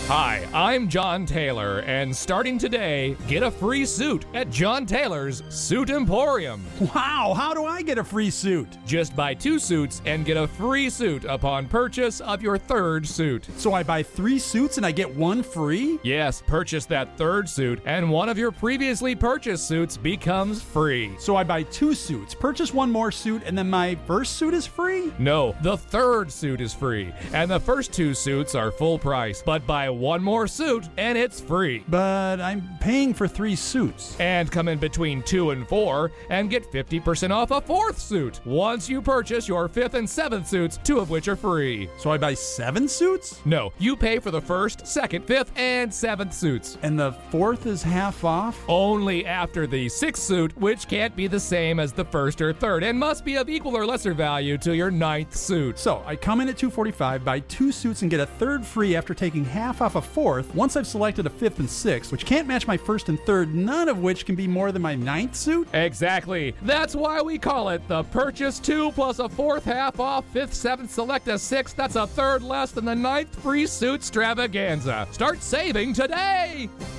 Hi, I'm John Taylor, and starting today, get a free suit at John Taylor's Suit Emporium. Wow, how do I get a free suit? Just buy 2 suits and get a free suit upon purchase of your 3rd suit. So I buy 3 suits and I get 1 free? Yes, purchase that 3rd suit, and one of your previously purchased suits becomes free. So I buy 2 suits, purchase 1 more suit, and then my first suit is free? No, the 3rd suit is free, and the first 2 suits are full price, but buy 1 more suit and it's free. But I'm paying for 3 suits. And come in between 2 and 4 and get 50% off a 4th suit once you purchase your 5th and 7th suits, 2 of which are free. So I buy 7 suits? No, you pay for the 1st, 2nd, 5th, and 7th suits. And the 4th is half off? Only after the 6th suit, which can't be the same as the 1st or 3rd and must be of equal or lesser value to your 9th suit. So I come in at $245, buy 2 suits, and get a 3rd free after taking half off a 4th once I've selected a 5th and 6th, which can't match my 1st and 3rd, none of which can be more than my 9th suit? Exactly. That's why we call it the Purchase 2 plus a 4th half off, 5th, 7th, select a 6th, that's a 3rd less than the 9th free suit extravaganza. Start saving today!